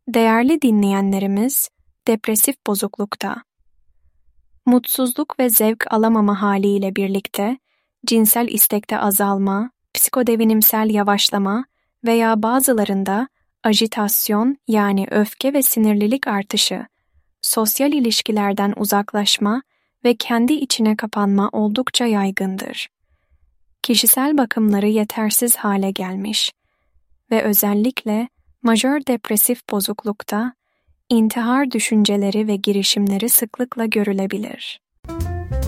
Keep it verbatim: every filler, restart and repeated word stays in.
Değerli dinleyenlerimiz, depresif bozuklukta. Mutsuzluk ve zevk alamama haliyle birlikte cinsel istekte azalma, psikodevinimsel yavaşlama veya bazılarında ajitasyon yani öfke ve sinirlilik artışı, sosyal ilişkilerden uzaklaşma ve kendi içine kapanma oldukça yaygındır. Kişisel bakımları yetersiz hale gelmiş ve özellikle majör depresif bozuklukta intihar düşünceleri ve girişimleri sıklıkla görülebilir.